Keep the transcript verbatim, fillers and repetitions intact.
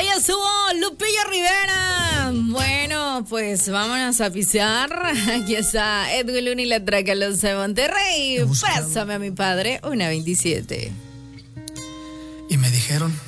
Ahí estuvo Lupillo Rivera. Bueno, pues vámonos a pisar. Aquí está Edwin Luna y la Tracalosa de Monterrey. Pásame a mi padre, una veintisiete. Y me dijeron